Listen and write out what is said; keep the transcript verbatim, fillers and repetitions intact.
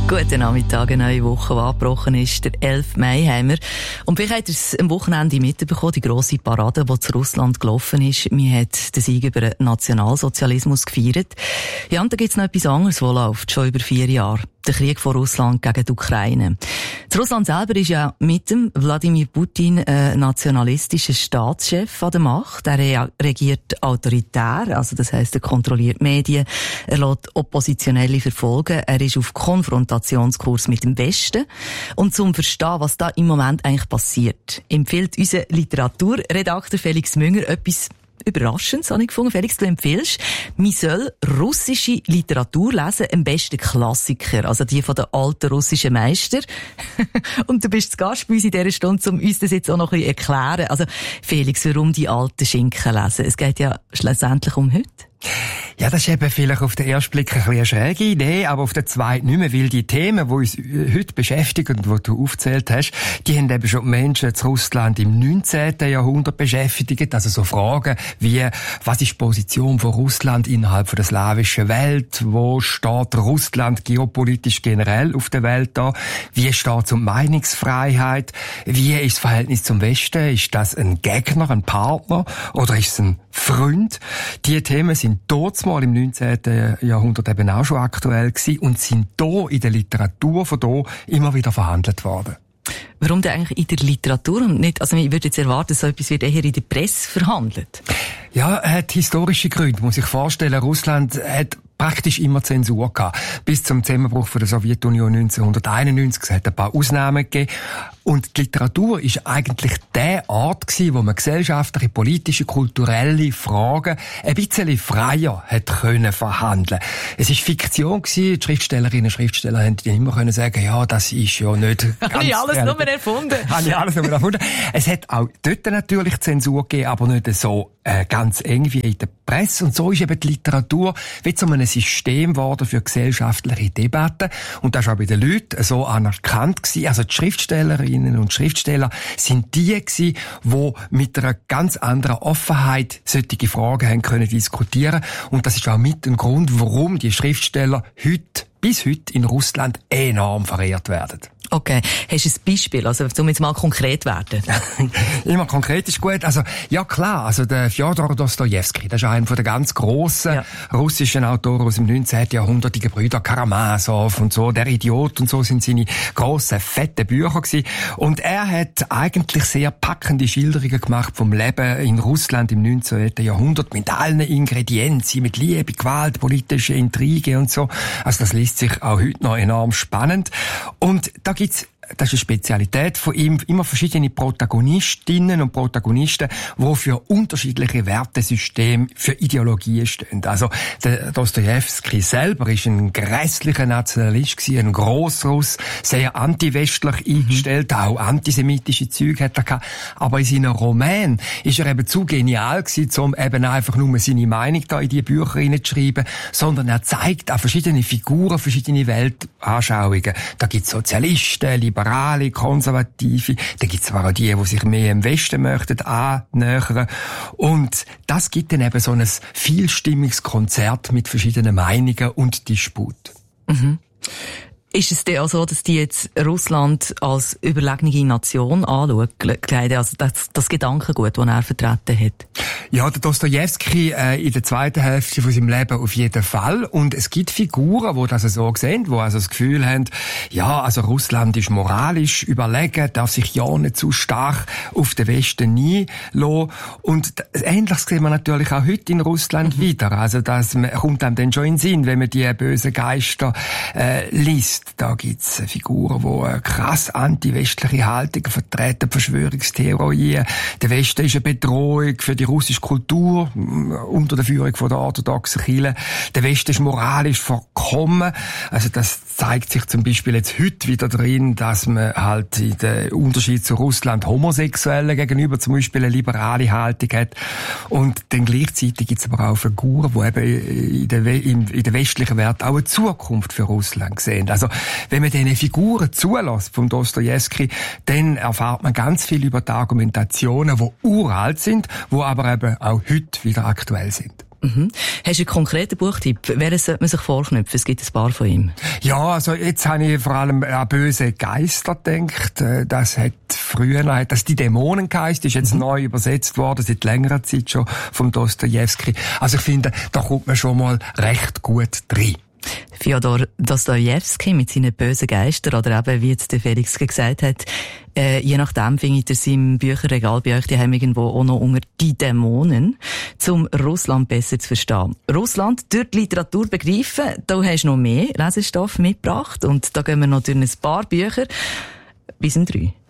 Guten Nachmittag, eine neue Woche, die angebrochen ist. Der elften Mai haben wir. Und vielleicht habt ihr es am Wochenende mitbekommen, die grosse Parade, die zu Russland gelaufen ist. Man hat den Sieg über den Nationalsozialismus gefeiert. Ja, und da gibt es noch etwas anderes, das läuft, schon über vier Jahre. Der Krieg von Russland gegen die Ukraine. Das Russland selber ist ja mit dem Wladimir Putin ein nationalistischer Staatschef an der Macht. Er regiert autoritär, also das heisst, er kontrolliert Medien, er lässt Oppositionelle verfolgen, er ist auf Konfrontationskurs mit dem Westen. Und zum Verstehen, was da im Moment eigentlich passiert, empfiehlt unser Literaturredakteur Felix Münger etwas Überraschend, habe ich gefunden. Felix, du empfiehlst, man soll russische Literatur lesen, am besten Klassiker, also die von den alten russischen Meistern. Und du bist zu Gast bei uns in dieser Stunde, um uns das jetzt auch noch ein bisschen erklären. Also, Felix, warum die alten Schinken lesen? Es geht ja schlussendlich um heute. Ja, das ist eben vielleicht auf den ersten Blick ein bisschen eine schräge Idee, aber auf den zweiten nicht mehr, weil die Themen, die uns heute beschäftigen, die du aufgezählt hast, die haben eben schon die Menschen in Russland im neunzehnten Jahrhundert beschäftigt. Also so Fragen wie, was ist die Position von Russland innerhalb der slawischen Welt? Wo steht Russland geopolitisch generell auf der Welt da? Wie steht es um Meinungsfreiheit? Wie ist das Verhältnis zum Westen? Ist das ein Gegner, ein Partner oder ist es ein Freund? Die Themen sind dort mal im neunzehnten Jahrhundert eben auch schon aktuell gewesen und sind hier in der Literatur von hier immer wieder verhandelt worden. Warum denn eigentlich in der Literatur und nicht, also ich würde jetzt erwarten, so etwas wird eher in der Presse verhandelt? Ja, er hat historische Gründe, muss ich vorstellen. Russland hat praktisch immer Zensur gehabt. Bis zum Zusammenbruch von der Sowjetunion neunzehnhunderteinundneunzig. Es hat ein paar Ausnahmen gegeben. Und die Literatur ist eigentlich der Ort gewesen, wo man gesellschaftliche, politische, kulturelle Fragen ein bisschen freier hat können verhandeln. Es ist Fiktion gewesen. Die Schriftstellerinnen und Schriftsteller haben immer können sagen, ja, das ist ja nicht ganz... Habe ich alles nur erfunden. Habe ich alles nur erfunden. Es hat auch dort natürlich Zensur gegeben, aber nicht so äh, ganz eng wie in der Presse. Und so ist eben die Literatur wie zu einem System geworden für gesellschaftliche Debatten. Und das war auch bei den Leuten so anerkannt gewesen. Also die Schriftstellerinnen und Schriftsteller sind die gewesen, die mit einer ganz anderen Offenheit solche Fragen haben können diskutieren. Und das ist auch mit ein Grund, warum die Schriftsteller heute, bis heute in Russland enorm verehrt werden. Okay. Hast du ein Beispiel? Also, um jetzt mal konkret werden? Immer konkret ist gut. Also, ja klar. Also, der Fjodor Dostojewski, das ist einer der ganz grossen ja. russischen Autoren aus dem neunzehnten Jahrhundert. Die Gebrüder Karamasow und so. Der Idiot und so sind seine grossen, fetten Bücher gewesen. Und er hat eigentlich sehr packende Schilderungen gemacht vom Leben in Russland im neunzehnten Jahrhundert. Mit allen Ingredienzen, mit Liebe, Gewalt, politische Intrige und so. Also, das liest sich auch heute noch enorm spannend. Und da gibt's, das ist eine Spezialität von ihm, immer verschiedene Protagonistinnen und Protagonisten, die für unterschiedliche Wertesysteme, für Ideologien stehen. Also, der Dostojewski selber ist ein grässlicher Nationalist gewesen, ein Grossruss, sehr anti-westlich eingestellt, mhm. auch antisemitische Züge hat er gehabt. Aber in seinen Romanen ist er eben zu genial gewesen, um eben einfach nur seine Meinung da in die Bücher hineinzuschreiben, sondern er zeigt auch verschiedene Figuren, verschiedene Weltanschauungen. Da gibt's Sozialisten, Liberale, Konservative. Da gibt's aber auch die, die sich mehr im Westen möchten annähern. Und das gibt dann eben so ein vielstimmiges Konzert mit verschiedenen Meinungen und Disput. Mhm. Ist es denn auch so, dass die jetzt Russland als überlegene Nation anschauen, also das, das Gedankengut, das er vertreten hat? Ja, der Dostojewski äh, in der zweiten Hälfte von seinem Leben auf jeden Fall. Und es gibt Figuren, die das so sehen, die also das Gefühl haben, ja, also Russland ist moralisch überlegen, darf sich ja nicht zu stark auf den Westen einlassen. Und Ähnliches sehen wir natürlich auch heute in Russland mhm. wieder. Also das kommt einem dann schon in den Sinn, wenn man die bösen Geister äh, liest. Da gibt's Figuren, die eine krass anti-westliche Haltung vertreten, Verschwörungstheorien. Der Westen ist eine Bedrohung für die russische Kultur unter der Führung von der orthodoxen Kirche. Der Westen ist moralisch verkommen. Also das zeigt sich zum Beispiel jetzt heute wieder drin, dass man halt in der Unterschied zu Russland Homosexuellen gegenüber zum Beispiel eine liberale Haltung hat. Und dann gleichzeitig gibt's aber auch Figuren, die eben in der, in der westlichen Welt auch eine Zukunft für Russland sehen. Also wenn man diesen Figuren zulässt vom Dostojewski, dann erfahrt man ganz viel über die Argumentationen, die uralt sind, die aber eben auch heute wieder aktuell sind. Mhm. Hast du einen konkreten Buchtipp? Welchen sollte man sich vorknüpfen? Es gibt ein paar von ihm. Ja, also jetzt habe ich vor allem an böse Geister gedacht. Das hat früher, hat das die Dämonengeist, ist jetzt mhm. neu übersetzt worden, seit längerer Zeit schon vom Dostojewski. Also ich finde, da kommt man schon mal recht gut rein. Fjodor Dostojewski mit seinen bösen Geistern, oder eben, wie jetzt der Felix gesagt hat, äh, je nachdem findet ihr seinem Bücherregal bei euch daheim irgendwo auch noch unter die Dämonen, um Russland besser zu verstehen. Russland durch die Literatur begreifen, da hast du noch mehr Lesestoff mitgebracht und da gehen wir noch durch ein paar Bücher bis um drei.